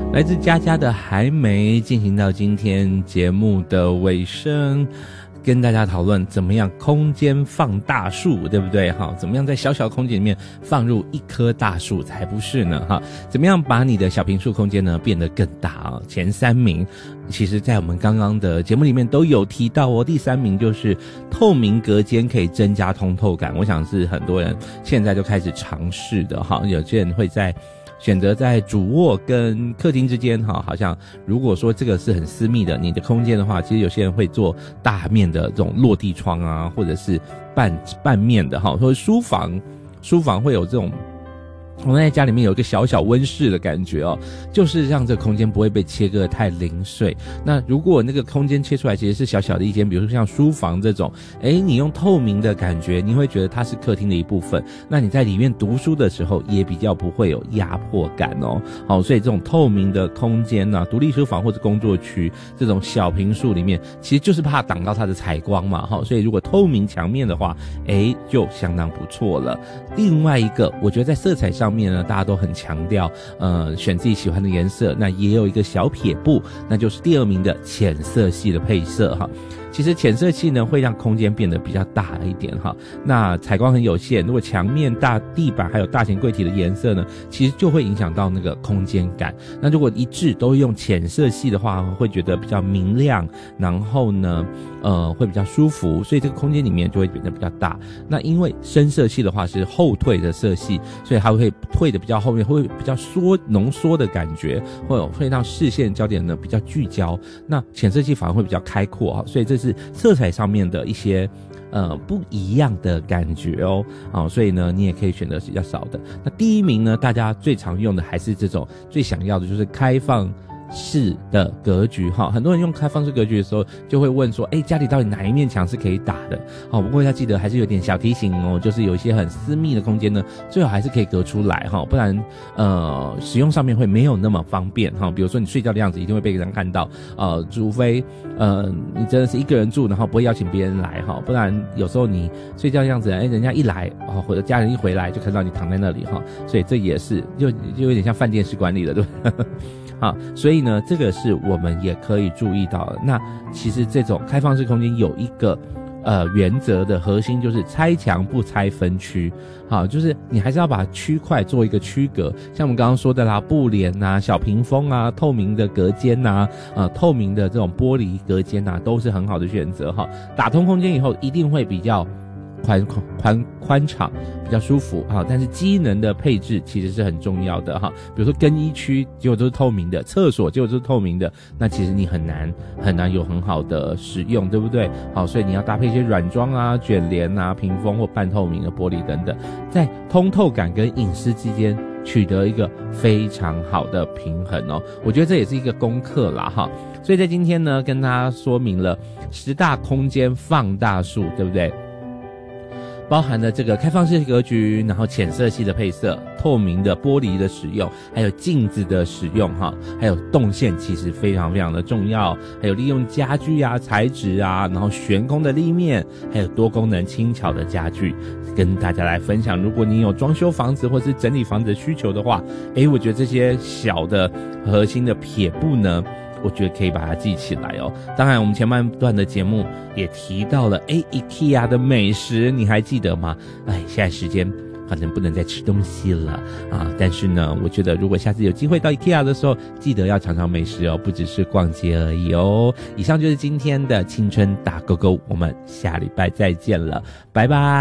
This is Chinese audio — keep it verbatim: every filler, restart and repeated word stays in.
来自佳佳的还没进行到今天节目的尾声，跟大家讨论怎么样空间放大树，对不对？哈，怎么样在小小的空间里面放入一棵大树才不是呢？哈，怎么样把你的小坪数空间呢变得更大啊？前三名其实在我们刚刚的节目里面都有提到哦。第三名就是透明隔间可以增加通透感，我想是很多人现在就开始尝试的哈。有些人会在选择在主卧跟客厅之间哈，好像如果说这个是很私密的你的空间的话，其实有些人会做大面的这种落地窗啊，或者是半半面的哈，或者书房书房会有这种我们在家里面有一个小小温室的感觉哦，就是让这个空间不会被切割得太零碎。那如果那个空间切出来其实是小小的一间，比如说像书房这种，诶，你用透明的感觉，你会觉得它是客厅的一部分，那你在里面读书的时候也比较不会有压迫感哦。好，所以这种透明的空间啊，独立书房或者工作区这种小坪数里面，其实就是怕挡到它的采光嘛，好，所以如果透明墙面的话，诶，就相当不错了。另外一个我觉得在色彩上面呢，大家都很强调呃选自己喜欢的颜色，那也有一个小撇步，那就是第二名的浅色系的配色哈。其实浅色系呢会让空间变得比较大一点哈，那采光很有限，如果墙面大地板还有大型柜体的颜色呢，其实就会影响到那个空间感。那如果一致都用浅色系的话，会觉得比较明亮，然后呢呃会比较舒服，所以这个空间里面就会变得比较大。那因为深色系的话是后退的色系，所以它会退的比较后面，会比较缩浓缩的感觉，或者会让视线焦点呢比较聚焦。那浅色系反而会比较开阔哈，所以这是色彩上面的一些呃不一样的感觉哦，啊，所以呢你也可以选择比较少的。那第一名呢，大家最常用的还是这种最想要的就是开放式的格局哈。很多人用开放式格局的时候就会问说，诶，家里到底哪一面墙是可以打的？好，不过要记得还是有点小提醒哦，就是有一些很私密的空间呢，最好还是可以隔出来哈，不然呃使用上面会没有那么方便哈。比如说你睡觉的样子一定会被人看到，呃，除非呃你真的是一个人住，然后不会邀请别人来哈，不然有时候你睡觉的样子，诶，人家一来哦，或者家人一回来就看到你躺在那里哈，所以这也是就就有点像饭店式管理了，对不对？好，所以呢这个是我们也可以注意到的。那其实这种开放式空间有一个呃原则的核心，就是拆墙不拆分区。好，就是你还是要把区块做一个区隔，像我们刚刚说的啦，布帘啊、小屏风啊、透明的隔间啊、呃透明的这种玻璃隔间啊，都是很好的选择哈。打通空间以后一定会比较宽宽宽敞，比较舒服哈。但是机能的配置其实是很重要的哈。比如说更衣区结果都是透明的，厕所结果都是透明的，那其实你很难很难有很好的使用，对不对？好，所以你要搭配一些软装啊、卷帘啊、屏风或半透明的玻璃等等，在通透感跟隐私之间取得一个非常好的平衡哦。我觉得这也是一个功课啦哈。所以在今天呢，跟大家说明了十大空间放大术，对不对？包含了这个开放式格局，然后浅色系的配色，透明的玻璃的使用，还有镜子的使用哈，还有动线其实非常非常的重要，还有利用家具啊、材质啊，然后悬空的立面，还有多功能轻巧的家具，跟大家来分享。如果你有装修房子或是整理房子的需求的话，诶，我觉得这些小的核心的撇步呢，我觉得可以把它记起来哦。当然我们前半段的节目也提到了诶 IKEA 的美食，你还记得吗？哎，现在时间可能不能再吃东西了啊，但是呢我觉得如果下次有机会到 IKEA 的时候，记得要尝尝美食哦，不只是逛街而已哦。以上就是今天的青春打勾勾，我们下礼拜再见了，拜拜。